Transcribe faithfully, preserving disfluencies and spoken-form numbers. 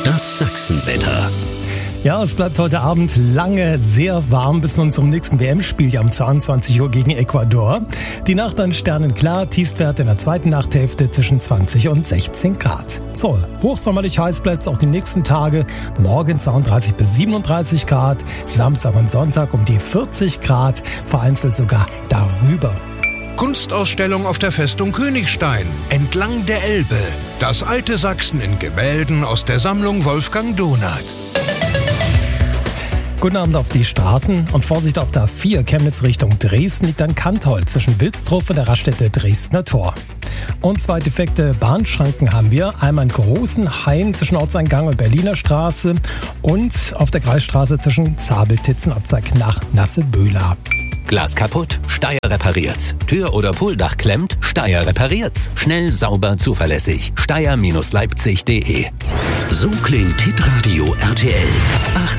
Das Sachsenwetter. Ja, es bleibt heute Abend lange sehr warm bis nun zum nächsten W M-Spiel um zweiundzwanzig Uhr gegen Ecuador. Die Nacht dann sternenklar, Tiefstwerte in der zweiten Nachthälfte zwischen zwanzig und sechzehn Grad. So, hochsommerlich heiß bleibt es auch die nächsten Tage. Morgen zweiunddreißig bis siebenunddreißig Grad, Samstag und Sonntag um die vierzig Grad, vereinzelt sogar darüber. Kunstausstellung auf der Festung Königstein, entlang der Elbe. Das alte Sachsen in Gemälden aus der Sammlung Wolfgang Donath. Guten Abend auf die Straßen und Vorsicht auf der A vier Chemnitz Richtung Dresden liegt ein Kantholz zwischen Wilsdruff und der Raststätte Dresdner Tor. Und zwei defekte Bahnschranken haben wir. Einmal in Großenhain zwischen Ortseingang und Berliner Straße und auf der Kreisstraße zwischen Zabeltitzen und Ortsteig nach Nasseböhla. Glas kaputt? Steyr repariert's. Tür oder Pooldach klemmt? Steyr repariert's. Schnell, sauber, zuverlässig. Steyr Leipzig punkt de. So klingt Hitradio R T L.